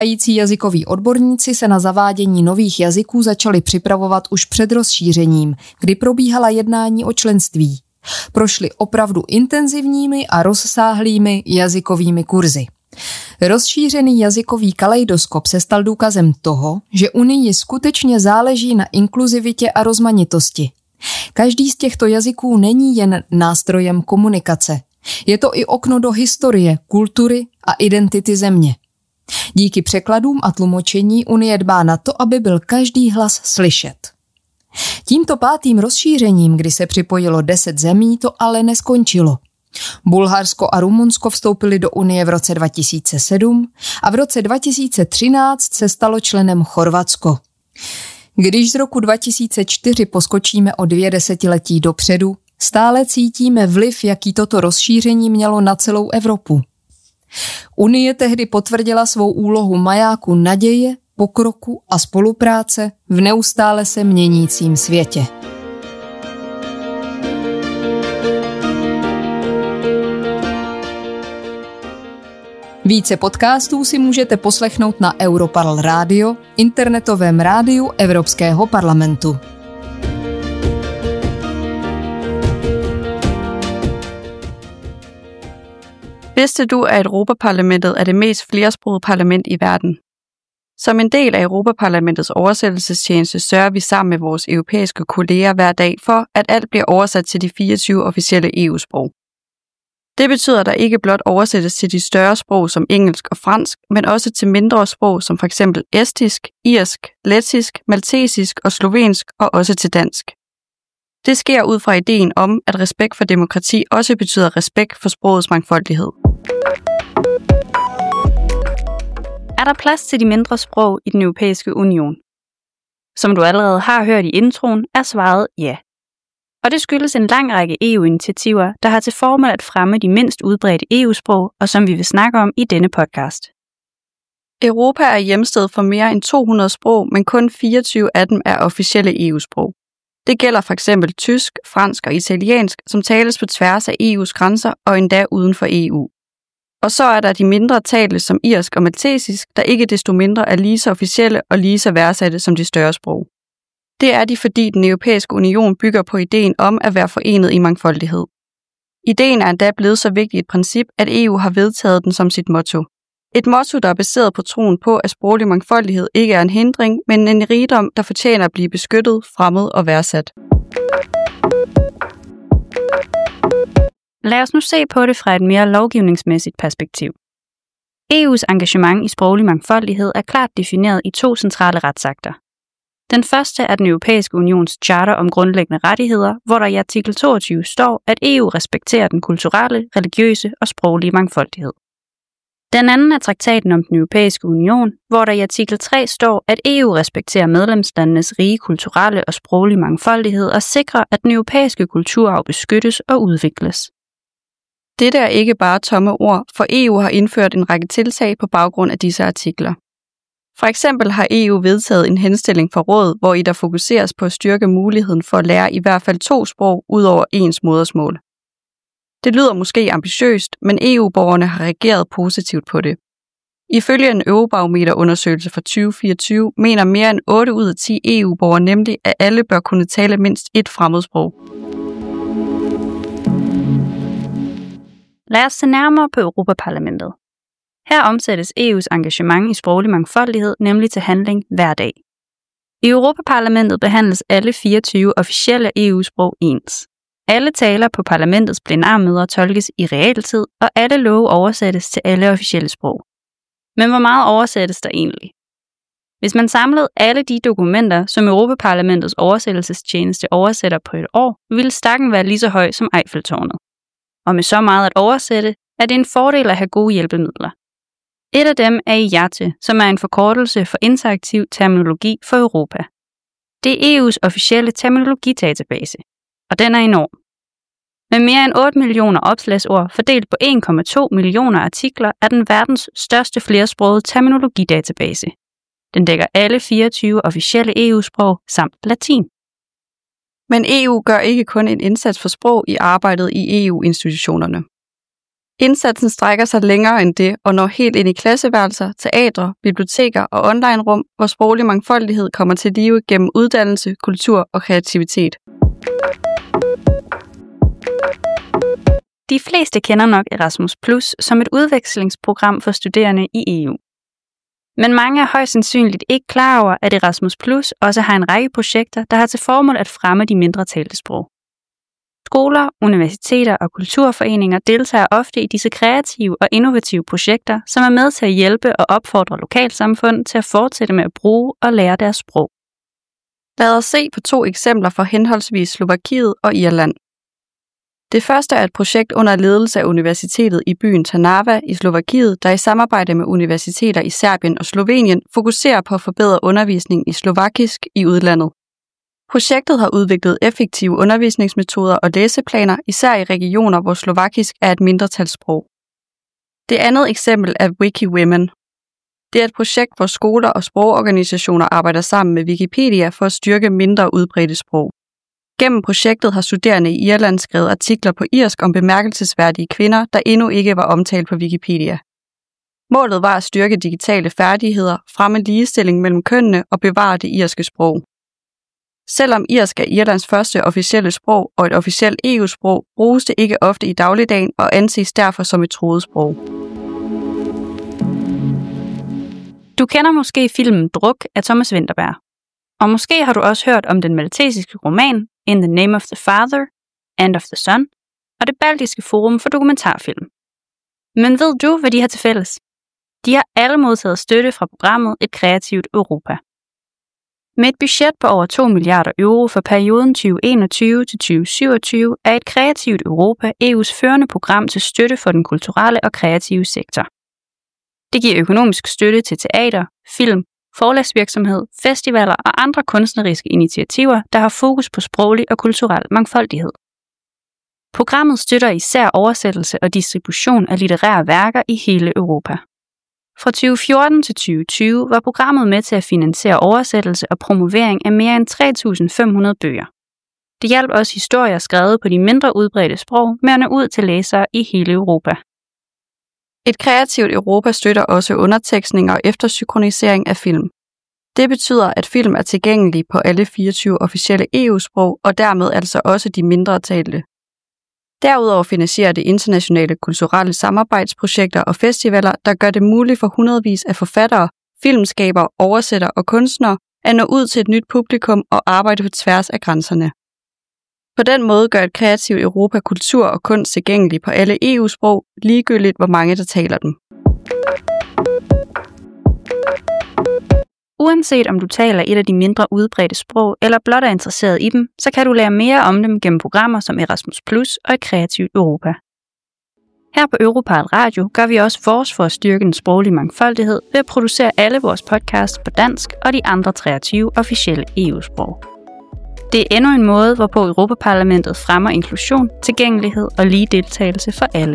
Jazykoví odborníci se na zavádění nových jazyků začali připravovat už před rozšířením, kdy probíhala jednání o členství. Prošli opravdu intenzivními a rozsáhlými jazykovými kurzy. Rozšířený jazykový kaleidoskop se stal důkazem toho, že Unii skutečně záleží na inkluzivitě a rozmanitosti. Každý z těchto jazyků není jen nástrojem komunikace. Je to i okno do historie, kultury a identity země. Díky překladům a tlumočení Unie dbá na to, aby byl každý hlas slyšet. Tímto 5. rozšířením, kdy se připojilo 10 zemí, to ale neskončilo. Bulharsko a Rumunsko vstoupili do Unie v roce 2007 a v roce 2013 se stalo členem Chorvatsko. Když z roku 2004 poskočíme o 2 desetiletí dopředu, stále cítíme vliv, jaký toto rozšíření mělo na celou Evropu. Unie tehdy potvrdila svou úlohu majáku naděje, pokroku a spolupráce v neustále se měnícím světě. Více podcastů si můžete poslechnout na Europarl Radio, internetovém rádiu Evropského parlamentu. Vidste du, at Europaparlamentet er det mest flersprogede parlament i verden? Som en del af Europaparlamentets oversættelsestjeneste sørger vi sammen med vores europæiske kolleger hver dag for, at alt bliver oversat til de 24 officielle EU-sprog. Det betyder, at der ikke blot oversættes til de større sprog som engelsk og fransk, men også til mindre sprog som f.eks. estisk, irsk, lettisk, maltesisk og slovensk og også til dansk. Det sker ud fra ideen om, at respekt for demokrati også betyder respekt for sprogets mangfoldighed. Er der plads til de mindre sprog i den europæiske union? Som du allerede har hørt i introen, er svaret ja. Og det skyldes en lang række EU-initiativer, der har til formål at fremme de mindst udbredte EU-sprog, og som vi vil snakke om i denne podcast. Europa er hjemsted for mere end 200 sprog, men kun 24 af dem er officielle EU-sprog. Det gælder f.eks. tysk, fransk og italiensk, som tales på tværs af EU's grænser og endda uden for EU. Og så er der de mindre talte som irsk og maltesisk, der ikke desto mindre er lige så officielle og lige så værdsatte som de større sprog. Det er de, fordi den europæiske union bygger på ideen om at være forenet i mangfoldighed. Ideen er endda blevet så vigtig et princip, at EU har vedtaget den som sit motto. Et motto, der er baseret på troen på, at sproglig mangfoldighed ikke er en hindring, men en rigdom, der fortjener at blive beskyttet, fremmet og værdsat. Lad os nu se på det fra et mere lovgivningsmæssigt perspektiv. EU's engagement i sproglig mangfoldighed er klart defineret i 2 centrale retsakter. Den første er den Europæiske Unions Charter om grundlæggende rettigheder, hvor der i artikel 22 står, at EU respekterer den kulturelle, religiøse og sproglige mangfoldighed. Den anden er traktaten om den Europæiske Union, hvor der i artikel 3 står, at EU respekterer medlemslandenes rige kulturelle og sproglige mangfoldighed og sikrer, at den europæiske kulturarv beskyttes og udvikles. Dette er ikke bare tomme ord, for EU har indført en række tiltag på baggrund af disse artikler. For eksempel har EU vedtaget en henstilling fra rådet, hvor der fokuseres på at styrke muligheden for at lære i hvert fald 2 sprog ud over ens modersmål. Det lyder måske ambitiøst, men EU-borgerne har reageret positivt på det. Ifølge en Eurobarometer-undersøgelse fra 2024 mener mere end 8 ud af 10 EU-borgere nemlig, at alle bør kunne tale mindst 1 fremmedsprog. Lad os se nærmere på Europaparlamentet. Her omsættes EU's engagement i sproglig mangfoldighed nemlig til handling hver dag. I Europaparlamentet behandles alle 24 officielle EU-sprog ens. Alle taler på parlamentets plenarmøder tolkes i realtid, og alle love oversættes til alle officielle sprog. Men hvor meget oversættes der egentlig? Hvis man samlede alle de dokumenter, som Europaparlamentets oversættelsestjeneste oversætter på et år, ville stakken være lige så høj som Eiffeltårnet. Og med så meget at oversætte, er det en fordel at have gode hjælpemidler. Et af dem er IATE, som er en forkortelse for interaktiv terminologi for Europa. Det er EU's officielle terminologidatabase, og den er enorm. Med mere end 8 millioner opslagsord fordelt på 1,2 millioner artikler er den verdens største flersprogede terminologidatabase. Den dækker alle 24 officielle EU-sprog samt latin. Men EU gør ikke kun en indsats for sprog i arbejdet i EU-institutionerne. Indsatsen strækker sig længere end det og når helt ind i klasseværelser, teatre, biblioteker og online-rum, hvor sproglig mangfoldighed kommer til live gennem uddannelse, kultur og kreativitet. De fleste kender nok Erasmus Plus som et udvekslingsprogram for studerende i EU. Men mange er højst sandsynligt ikke klar over, at Erasmus Plus også har en række projekter, der har til formål at fremme de mindre talte sprog. Skoler, universiteter og kulturforeninger deltager ofte i disse kreative og innovative projekter, som er med til at hjælpe og opfordre lokalsamfund til at fortsætte med at bruge og lære deres sprog. Lad os se på 2 eksempler fra henholdsvis Slovakiet og Irland. Det første er et projekt under ledelse af universitetet i byen Trnava i Slovakiet, der i samarbejde med universiteter i Serbien og Slovenien fokuserer på at forbedre undervisning i slovakisk i udlandet. Projektet har udviklet effektive undervisningsmetoder og læseplaner, især i regioner, hvor slovakisk er et mindretalssprog. Det andet eksempel er WikiWomen. Det er et projekt, hvor skoler og sprogorganisationer arbejder sammen med Wikipedia for at styrke mindre udbredte sprog. Gennem projektet har studerende i Irland skrevet artikler på irsk om bemærkelsesværdige kvinder, der endnu ikke var omtalt på Wikipedia. Målet var at styrke digitale færdigheder, fremme ligestilling mellem kønnene og bevare det irske sprog. Selvom irsk er Irlands første officielle sprog og et officielt EU-sprog, bruges det ikke ofte i dagligdagen og anses derfor som et truet sprog. Du kender måske filmen Druk af Thomas Vinterberg. Og måske har du også hørt om den maltesiske roman In the Name of the Father, and of the Son, og det baltiske forum for dokumentarfilm. Men ved du, hvad de har til fælles? De har alle modtaget støtte fra programmet Et Kreativt Europa. Med et budget på over 2 milliarder euro for perioden 2021 til 2027 er Et Kreativt Europa EU's førende program til støtte for den kulturelle og kreative sektor. Det giver økonomisk støtte til teater, film, forlagsvirksomhed, festivaler og andre kunstneriske initiativer, der har fokus på sproglig og kulturel mangfoldighed. Programmet støtter især oversættelse og distribution af litterære værker i hele Europa. Fra 2014 til 2020 var programmet med til at finansiere oversættelse og promovering af mere end 3.500 bøger. Det hjalp også historier skrevet på de mindre udbredte sprog med at nå ud til læsere i hele Europa. Et Kreativt Europa støtter også undertekstning og eftersynkronisering af film. Det betyder, at film er tilgængelige på alle 24 officielle EU-sprog og dermed altså også de mindre talte. Derudover finansierer det internationale kulturelle samarbejdsprojekter og festivaler, der gør det muligt for hundredvis af forfattere, filmskabere, oversættere og kunstnere at nå ud til et nyt publikum og arbejde på tværs af grænserne. På den måde gør Et Kreativt Europa kultur og kunst tilgængelig på alle EU-sprog, ligegyldigt hvor mange der taler dem. Uanset om du taler et af de mindre udbredte sprog eller blot er interesseret i dem, så kan du lære mere om dem gennem programmer som Erasmus Plus og Et Kreativt Europa. Her på Europal Radio gør vi også vores for at styrke den sproglige mangfoldighed ved at producere alle vores podcasts på dansk og de andre 23 officielle EU-sprog. Det er endnu en måde, hvorpå Europaparlamentet fremmer inklusion, tilgængelighed og lige deltagelse for alle.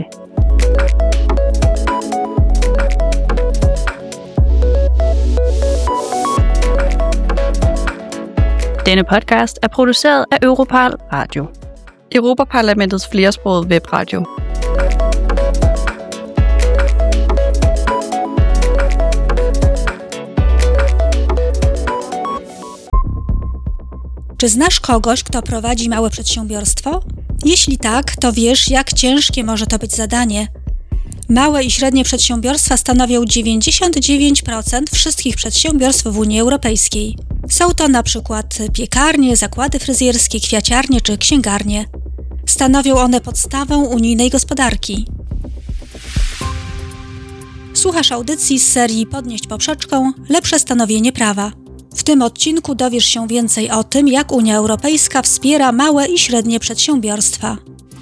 Denne podcast er produceret af Europal Radio, Europaparlamentets flersprogede webradio. Czy znasz kogoś, kto prowadzi małe przedsiębiorstwo? Jeśli tak, to wiesz, jak ciężkie może to być zadanie. Małe i średnie przedsiębiorstwa stanowią 99% wszystkich przedsiębiorstw w Unii Europejskiej. Są to na przykład piekarnie, zakłady fryzjerskie, kwiaciarnie czy księgarnie. Stanowią one podstawę unijnej gospodarki. Słuchasz audycji z serii Podnieść poprzeczką – lepsze stanowienie prawa. W tym odcinku dowiesz się więcej o tym, jak Unia Europejska wspiera małe i średnie przedsiębiorstwa.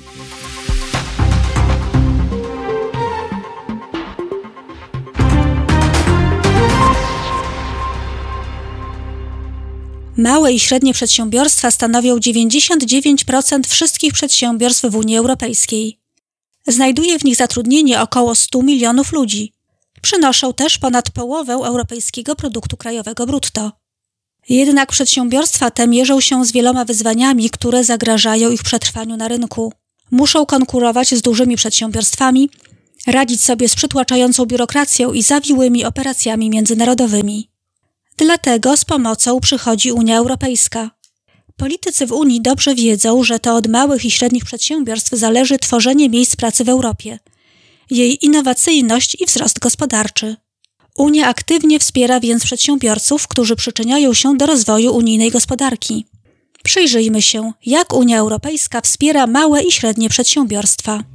Małe i średnie przedsiębiorstwa stanowią 99% wszystkich przedsiębiorstw w Unii Europejskiej. Znajduje w nich zatrudnienie około 100 milionów ludzi. Przynoszą też ponad połowę europejskiego produktu krajowego brutto. Jednak przedsiębiorstwa te mierzą się z wieloma wyzwaniami, które zagrażają ich przetrwaniu na rynku. Muszą konkurować z dużymi przedsiębiorstwami, radzić sobie z przytłaczającą biurokracją i zawiłymi operacjami międzynarodowymi. Dlatego z pomocą przychodzi Unia Europejska. Politycy w Unii dobrze wiedzą, że to od małych i średnich przedsiębiorstw zależy tworzenie miejsc pracy w Europie, jej innowacyjność i wzrost gospodarczy. Unia aktywnie wspiera więc przedsiębiorców, którzy przyczyniają się do rozwoju unijnej gospodarki. Przyjrzyjmy się, jak Unia Europejska wspiera małe i średnie przedsiębiorstwa.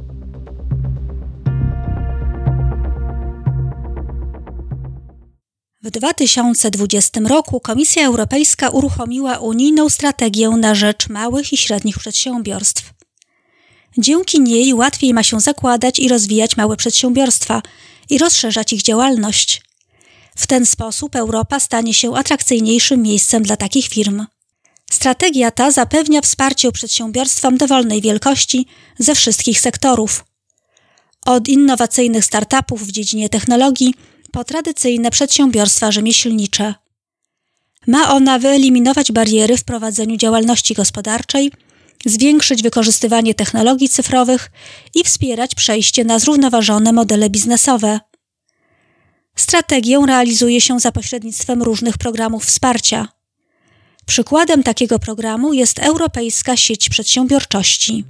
W 2020 roku Komisja Europejska uruchomiła unijną strategię na rzecz małych i średnich przedsiębiorstw. Dzięki niej łatwiej ma się zakładać i rozwijać małe przedsiębiorstwa i rozszerzać ich działalność. W ten sposób Europa stanie się atrakcyjniejszym miejscem dla takich firm. Strategia ta zapewnia wsparcie przedsiębiorstwom dowolnej wielkości ze wszystkich sektorów. Od innowacyjnych startupów w dziedzinie technologii po tradycyjne przedsiębiorstwa rzemieślnicze. Ma ona wyeliminować bariery w prowadzeniu działalności gospodarczej, zwiększyć wykorzystywanie technologii cyfrowych i wspierać przejście na zrównoważone modele biznesowe. Strategię realizuje się za pośrednictwem różnych programów wsparcia. Przykładem takiego programu jest Europejska Sieć Przedsiębiorczości.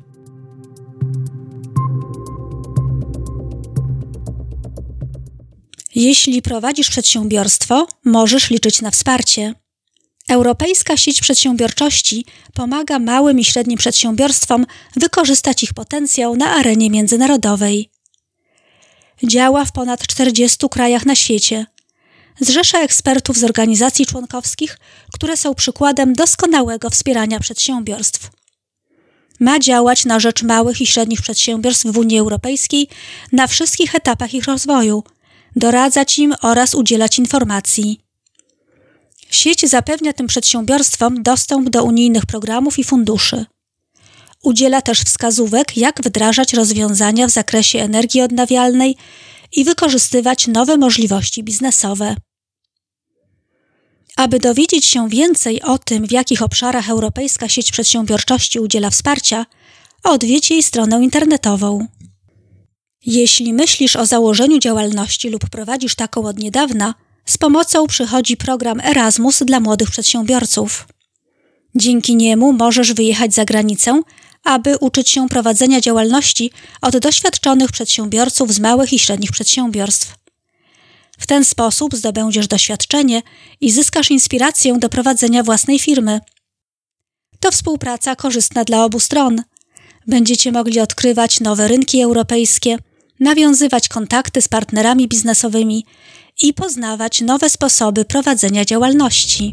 Jeśli prowadzisz przedsiębiorstwo, możesz liczyć na wsparcie. Europejska Sieć Przedsiębiorczości pomaga małym i średnim przedsiębiorstwom wykorzystać ich potencjał na arenie międzynarodowej. Działa w ponad 40 krajach na świecie. Zrzesza ekspertów z organizacji członkowskich, które są przykładem doskonałego wspierania przedsiębiorstw. Ma działać na rzecz małych i średnich przedsiębiorstw w Unii Europejskiej na wszystkich etapach ich rozwoju, doradzać im oraz udzielać informacji. Sieć zapewnia tym przedsiębiorstwom dostęp do unijnych programów i funduszy. Udziela też wskazówek, jak wdrażać rozwiązania w zakresie energii odnawialnej i wykorzystywać nowe możliwości biznesowe. Aby dowiedzieć się więcej o tym, w jakich obszarach Europejska Sieć Przedsiębiorczości udziela wsparcia, odwiedź jej stronę internetową. Jeśli myślisz o założeniu działalności lub prowadzisz taką od niedawna, z pomocą przychodzi program Erasmus dla młodych przedsiębiorców. Dzięki niemu możesz wyjechać za granicę, aby uczyć się prowadzenia działalności od doświadczonych przedsiębiorców z małych i średnich przedsiębiorstw. W ten sposób zdobędziesz doświadczenie i zyskasz inspirację do prowadzenia własnej firmy. To współpraca korzystna dla obu stron. Będziecie mogli odkrywać nowe rynki europejskie, nawiązywać kontakty z partnerami biznesowymi i poznawać nowe sposoby prowadzenia działalności.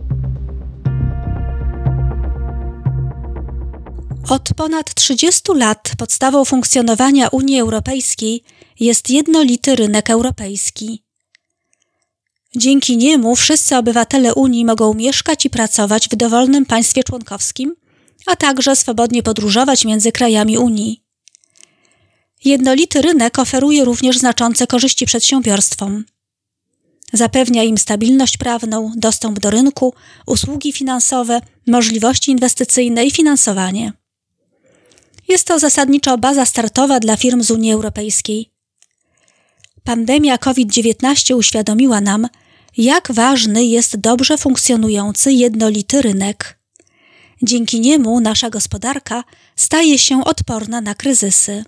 Od ponad 30 lat podstawą funkcjonowania Unii Europejskiej jest jednolity rynek europejski. Dzięki niemu wszyscy obywatele Unii mogą mieszkać i pracować w dowolnym państwie członkowskim, a także swobodnie podróżować między krajami Unii. Jednolity rynek oferuje również znaczące korzyści przedsiębiorstwom. Zapewnia im stabilność prawną, dostęp do rynku, usługi finansowe, możliwości inwestycyjne i finansowanie. Jest to zasadniczo baza startowa dla firm z Unii Europejskiej. Pandemia COVID-19 uświadomiła nam, jak ważny jest dobrze funkcjonujący jednolity rynek. Dzięki niemu nasza gospodarka staje się odporna na kryzysy.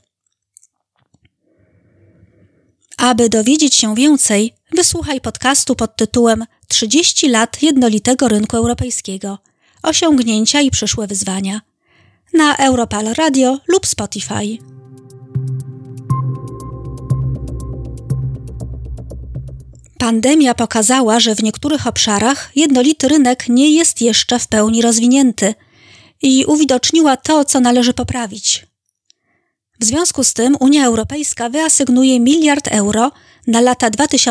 Aby dowiedzieć się więcej, wysłuchaj podcastu pod tytułem 30 lat jednolitego rynku europejskiego. Osiągnięcia i przyszłe wyzwania na Europal Radio lub Spotify. Pandemia pokazała, że w niektórych obszarach jednolity rynek nie jest jeszcze w pełni rozwinięty i uwidoczniła to, co należy poprawić. W związku z tym Unia Europejska wyasygnuje 1 miliard euro na lata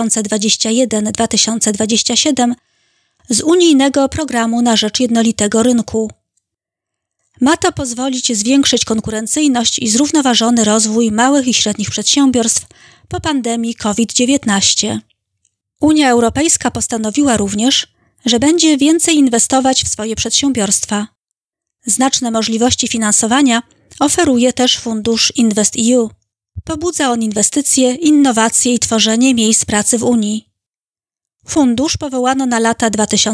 2021-2027 z unijnego programu na rzecz jednolitego rynku. Ma to pozwolić zwiększyć konkurencyjność i zrównoważony rozwój małych i średnich przedsiębiorstw po pandemii COVID-19. Unia Europejska postanowiła również, że będzie więcej inwestować w swoje przedsiębiorstwa. Znaczne możliwości finansowania oferuje też fundusz InvestEU. Pobudza on inwestycje, innowacje i tworzenie miejsc pracy w Unii. Fundusz powołano na lata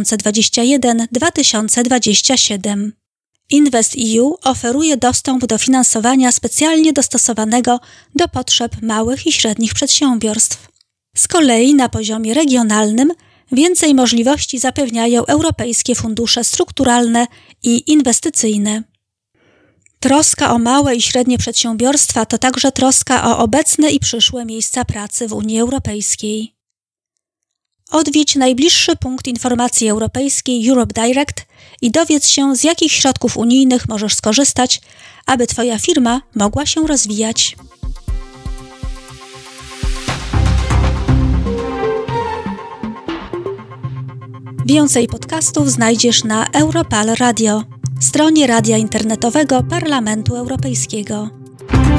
2021-2027. InvestEU oferuje dostęp do finansowania specjalnie dostosowanego do potrzeb małych i średnich przedsiębiorstw. Z kolei na poziomie regionalnym więcej możliwości zapewniają europejskie fundusze strukturalne i inwestycyjne. Troska o małe i średnie przedsiębiorstwa to także troska o obecne i przyszłe miejsca pracy w Unii Europejskiej. Odwiedź najbliższy punkt informacji europejskiej Europe Direct i dowiedz się, z jakich środków unijnych możesz skorzystać, aby Twoja firma mogła się rozwijać. Więcej podcastów znajdziesz na Europal Radio, stronie radia internetowego Parlamentu Europejskiego.